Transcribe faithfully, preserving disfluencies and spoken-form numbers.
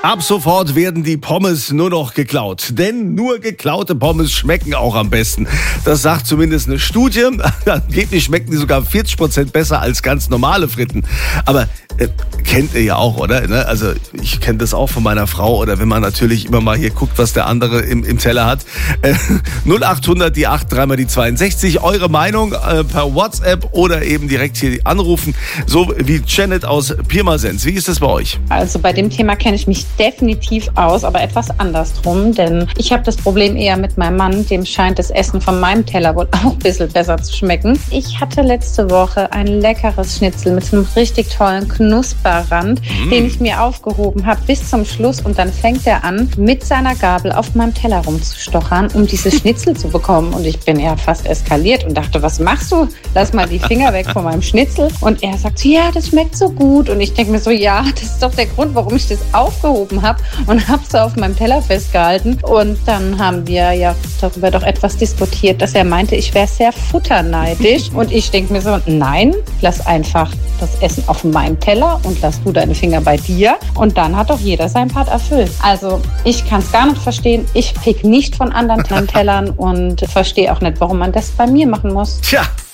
Ab sofort werden die Pommes nur noch geklaut. Denn nur geklaute Pommes schmecken auch am besten. Das sagt zumindest eine Studie. Angeblich schmecken die sogar vierzig Prozent besser als ganz normale Fritten. Aber äh, kennt ihr ja auch, oder? Ne? Also ich kenne das auch von meiner Frau. Oder wenn man natürlich immer mal hier guckt, was der andere im, im Teller hat. Äh, null acht hundert, die acht, dreimal die zweiundsechzig. Eure Meinung äh, per WhatsApp oder eben direkt hier anrufen. So wie Janet aus Pirmasens. Wie ist das bei euch? Also bei dem Thema kenne ich mich definitiv aus, aber etwas andersrum, denn ich habe das Problem eher mit meinem Mann, dem scheint das Essen von meinem Teller wohl auch ein bisschen besser zu schmecken. Ich hatte letzte Woche ein leckeres Schnitzel mit einem richtig tollen Knusperrand, mm. den ich mir aufgehoben habe bis zum Schluss und dann fängt er an, mit seiner Gabel auf meinem Teller rumzustochern, um dieses Schnitzel zu bekommen und ich bin ja fast eskaliert und dachte, was machst du? Lass mal die Finger weg von meinem Schnitzel und er sagt, ja, das schmeckt so gut und ich denke mir so, ja, das ist doch der Grund, warum ich das aufgehoben habe und habe so auf meinem Teller festgehalten. Und dann haben wir ja darüber doch etwas diskutiert, dass er meinte, ich wäre sehr futterneidisch. Und ich denke mir so, nein, lass einfach das Essen auf meinem Teller und lass du deine Finger bei dir. Und dann hat doch jeder seinen Part erfüllt. Also ich kann es gar nicht verstehen. Ich pick nicht von anderen Tellern und verstehe auch nicht, warum man das bei mir machen muss. Tja,